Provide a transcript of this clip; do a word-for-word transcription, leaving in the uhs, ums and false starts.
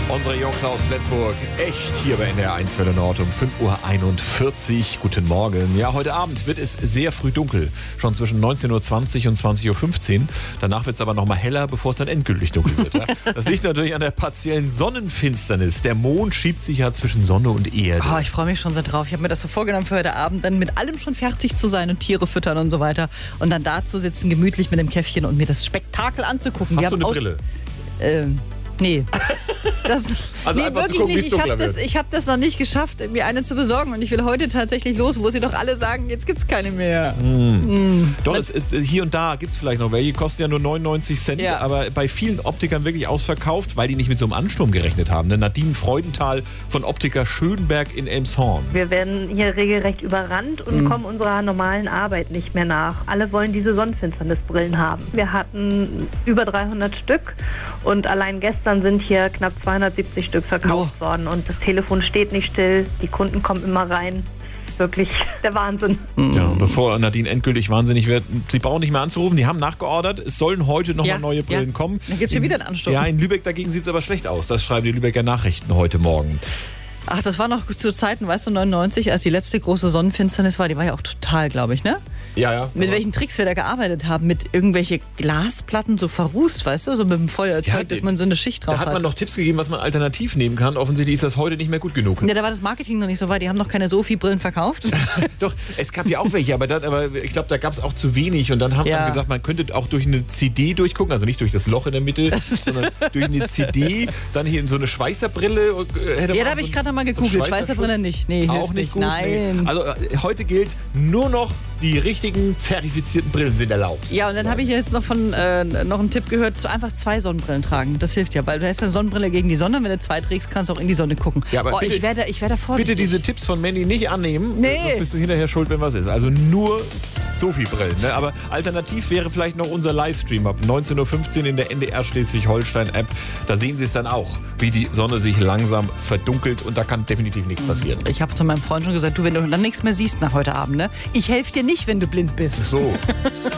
Unsere Jungs aus Flensburg, echt hier bei N D R eins Welle Nord um fünf Uhr einundvierzig. Guten Morgen. Ja, heute Abend wird es sehr früh dunkel. Schon zwischen neunzehn Uhr zwanzig und zwanzig Uhr fünfzehn. Danach wird es aber noch mal heller, bevor es dann endgültig dunkel wird. Ja? Das liegt natürlich an der partiellen Sonnenfinsternis. Der Mond schiebt sich ja zwischen Sonne und Erde. Oh, ich freue mich schon sehr drauf. Ich habe mir das so vorgenommen für heute Abend, dann mit allem schon fertig zu sein und Tiere füttern und so weiter. Und dann da zu sitzen, gemütlich mit dem Käffchen und mir das Spektakel anzugucken. Hast Wir du eine aus- Brille? Ähm, nee. Das, Also nee, einfach zu wirklich gucken, wie nicht. es Ich habe dunkler das, wird. ich hab das noch nicht geschafft, mir eine zu besorgen. Und ich will heute tatsächlich los, wo sie doch alle sagen, jetzt gibt's keine mehr. Mm. Doch, es ist, hier und da gibt es vielleicht noch welche, die kosten ja nur neunundneunzig Cent, Ja. aber bei vielen Optikern wirklich ausverkauft, weil die nicht mit so einem Ansturm gerechnet haben. Ne? Nadine Freudenthal von Optiker Schönberg in Elmshorn. Wir werden hier regelrecht überrannt und kommen unserer normalen Arbeit nicht mehr nach. Alle wollen diese Sonnenfinsternisbrillen haben. Wir hatten über dreihundert Stück und allein gestern sind hier knapp zweihundertsiebzig Stück verkauft Oh. worden. Und das Telefon steht nicht still, die Kunden kommen immer rein. Wirklich der Wahnsinn. Ja, bevor Nadine endgültig wahnsinnig wird, sie brauchen nicht mehr anzurufen, die haben nachgeordert, es sollen heute nochmal Ja, neue Brillen ja. kommen. Dann gibt's hier In- wieder einen Ansturm. Ja, in Lübeck dagegen sieht es aber schlecht aus, das schreiben die Lübecker Nachrichten heute Morgen. Ach, das war noch zu Zeiten, weißt du, neunundneunzig, als die letzte große Sonnenfinsternis war. Die war ja auch total, glaube ich, ne? Ja, ja. Mit welchen Tricks wir da gearbeitet haben. Mit irgendwelche Glasplatten so verrußt, weißt du? So mit dem Feuerzeug, Ja, dass man so eine Schicht drauf Da hat man hat. noch Tipps gegeben, was man alternativ nehmen kann. Offensichtlich ist das heute nicht mehr gut genug. Ja, da war das Marketing noch nicht so weit. Die haben noch keine Sophie-Brillen verkauft. Doch, es gab ja auch welche, aber, dann, aber ich glaube, da gab es auch zu wenig. Und dann haben Ja. wir gesagt, man könnte auch durch eine C D durchgucken, also nicht durch das Loch in der Mitte, sondern durch eine C D, dann hier in so eine Schweißerbrille. äh, Hätte Ja, man da habe so ich gerade noch mal gegoogelt. Schweißerschutz. Schweißerbrille nicht. Nee, Auch hilft nicht gut. Nein. Nee. Also äh, heute gilt, nur noch die richtigen zertifizierten Brillen sind erlaubt. Ja, und dann habe ich jetzt noch von äh, noch einen Tipp gehört, zu einfach zwei Sonnenbrillen tragen. Das hilft ja, weil du hast eine Sonnenbrille gegen die Sonne. Wenn du zwei trägst, kannst du auch in die Sonne gucken. Ja, aber Boah, bitte- ich werde ich werde vorsichtig. Bitte diese Tipps von Mandy nicht annehmen, Nee. sonst bist du hinterher schuld, wenn was ist. Also nur Sophie-Brillen. Ne? Aber alternativ wäre vielleicht noch unser Livestream ab neunzehn Uhr fünfzehn in der N D R Schleswig-Holstein-App. Da sehen Sie es dann auch, wie die Sonne sich langsam verdunkelt und da kann definitiv nichts passieren. Ich habe zu meinem Freund schon gesagt, du, wenn du dann nichts mehr siehst nach heute Abend, ne? Ich helfe dir nicht, wenn du blind bist. So.